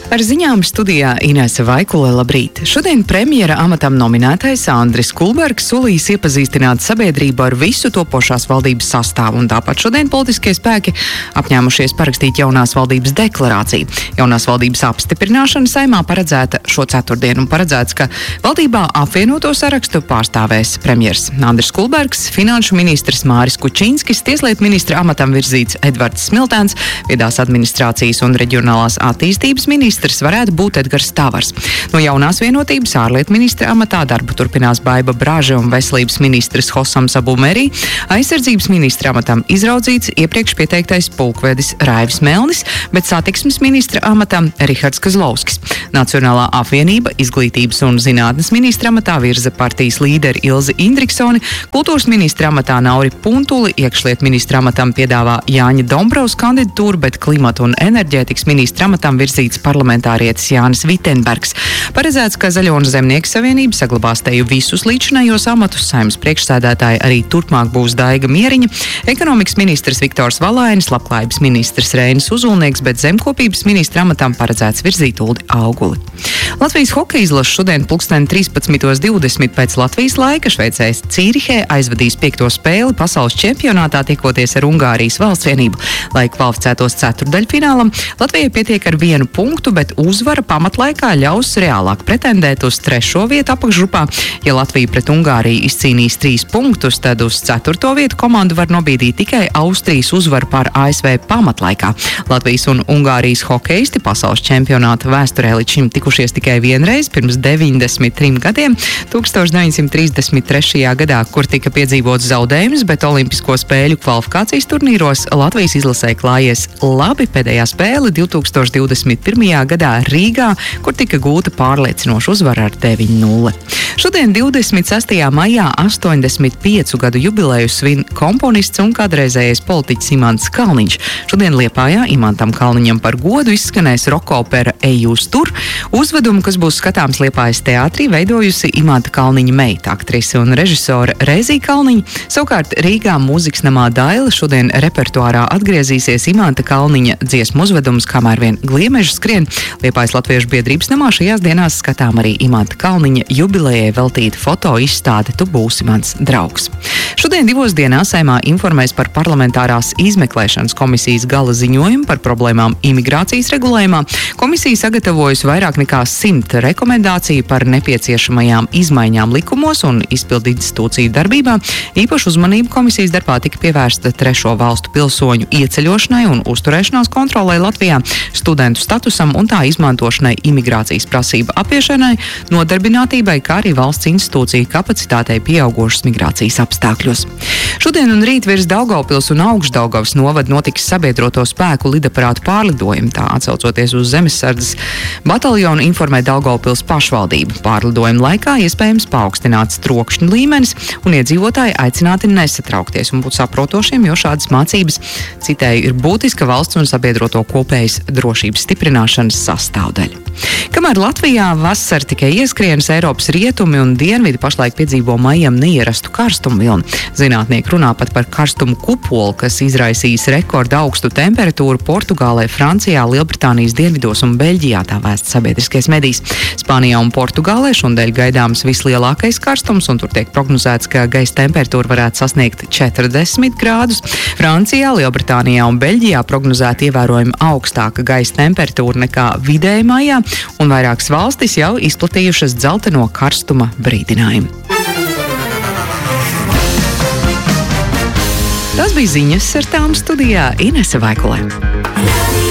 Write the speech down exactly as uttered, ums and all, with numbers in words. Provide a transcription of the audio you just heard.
Ar ziņām studijā Inese Vaikule, labrīt! Šodien premjera amatam nominētais Andris Kulbergs solījis iepazīstināt sabiedrību ar visu topošās valdības sastāvu, un tāpat šodien politiskie spēki apņēmušies parakstīt jaunās valdības deklarāciju. Jaunās valdības apstiprināšana Saeimā paredzēta šo ceturtdienu, un paredzēts, ka valdībā apvienoto sarakstu pārstāvēs premjers Andris Kulbergs, finanšu ministrs Māris Kučinskis, tieslietu ministra amatam virzīts Edvards Smiltēns, viedās administrācijas un reģionālās attīstības ministrs varētu būt Edgars Tavars. No jaunās vienotības ārlietu ministra amatā darbu turpinās Baiba Braža un veselības ministrs Hosams Abumeri. Aizsardzības ministra amatam izraudzīts iepriekš pieteiktais pulkvedis Raivis Melnis, bet satiksmes ministra amatam Rihards Kazlovskis. Nacionālā apvienība izglītības un zinātnes ministra amatā virza partijas līderi Ilzi Indriksoni, kultūras ministra amatā Nauri Puntuli, iekšlietu ministra amatam piedāvā Jāņa Dombrovs kandidatūru, bet klimata un enerģētikas ministra amatam virzīts parlamentārietis Jānis Vitenbergs. Paredzēts, ka Zaļo un Zemnieku savienība saglabās teju visus līdzinājos amatus. Saeimas priekšsēdētāji arī turpmāk būs Daiga Mieriņa, ekonomikas ministrs Viktors Valainis, labklājības ministrs Reinis Uzulnieks, bet zemkopības ministra amatam paredzēts virzīt Uldi Auguli. Latvijas hokeja izlase šodien pulksten trīspadsmit divdesmit pēc Latvijas laika Šveicē Cīrihē aizvadīs piekto spēli pasaules čempionātā, tiekoties ar Ungārijas valstsvienību. Lai kvalificētos ceturtdaļfinālam, Latvijai pietiek ar vienu punktu, bet uzvara pamatlaikā ļaus reālāk pretendēt uz trešo vietu apakšgrupā. Ja Latvija pret Ungāriju izcīnīs trīs punktus, tad uz ceturto vietu komandu var nobīdīt tikai Austrijas uzvaru pār A S V pamatlaikā. Latvijas un Ungārijas hokeisti pasaules čempionāta vēsturē līdz šim tikušies tikai vienreiz pirms deviņdesmit trim gadiem, tūkstoš deviņsimt trīsdesmit trešajā gadā, kur tika piedzīvots zaudējums, bet Olimpisko spēļu kvalifikācijas turnīros Latvijas izlasē klājies labi. Pēdējā spēle divtūkstoš divdesmit pirmajā gadā Rīgā, kur tika gūta pārliecinoša uzvara ar deviņi nulle. Šodien divdesmit sestajā maijā astoņdesmit piecu gadu jubileju svin komponists un kādreizējais politiķis Imants Kalniņš. Šodien Liepājā Imantam Kalniņam par godu izskanēs roka opera Ej jūs tur. Uzvedumu, kas būs skatāms Liepājas teātrī, veidojusi Imanta Kalniņa meita, aktrise un režisore Rēzija Kalniņa. Savukārt Rīgā mūzikas namā Daila šodien repertuārā atgriezīsies Imanta Kalniņa dziesmu uzvedums Kamēr vien gliemeži skrien. Liepājas Latviešu biedrības namā šajās dienās skatām arī Imanta Kalniņa jubilejai veltīta foto izstāde Tu būsi mans draugs. Šodien divos dienās Saeimā informēs par parlamentārās izmeklēšanas komisijas gala ziņojumu par problēmām imigrācijas regulējumā. Komisija sagatavojusi vairāk nekā simt rekomendāciju par nepieciešamajām izmaiņām likumos un izpildu institūciju darbībā. Īpašu uzmanību komisijas darbā tika pievērsta trešo valstu pilsoņu ieceļošanai un uzturēšanās kontrolē Latvijā, studentu statusam un tā izmantošanai imigrācijas prasību apiešanai, nodarbinātībai, kā arī valsts institūciju kapacitātei pieaugošas migrācijas apstākļos. Šodien un rīt virs Daugavpils un Augšdaugavas novada notiks sabiedroto spēku lidaparātu pārlidojumi. Tā atsaucoties uz zemesardzes bataljonu informē Daugavpils pašvaldība. Pārlidojuma laikā iespējams paaugstināts trokšņa līmenis un iedzīvotāji aicināti nesatraukties un būt saprotošiem, jo šādas mācības, citēju, ir būtiska valsts un sabiedroto kopējas drošības stiprināšanas sastāvdaļa. Kamēr Latvijā vasara tikai ieskrienas, Eiropas rietumi un dienvidi pašlaik piedzīvo maijam neierastu karstumu vilni. Zinātnieki runā pat par karstumu kupolu, kas izraisīs rekordu augstu temperatūru Portugālē, Francijā, Lielbritānijas dienvidos un Beļģijā, tā vēsta sabiedriskais medijs. Spānijā un Portugālē šonadēļ gaidāms vislielākais karstums, un tur tiek prognozēts, ka gaisa temperatūra varētu sasniegt četrdesmit grādus. Francijā, Lielbritānijā un Beļģijā prognozēta ievērojami augstāka gaisa temperatūra nekā vidēji maijā, un vairākas valstis jau izplatījušas dzelteno karstuma brīdinājumu. Tas bija ziņas, ar tām studijā Inese Vaikule.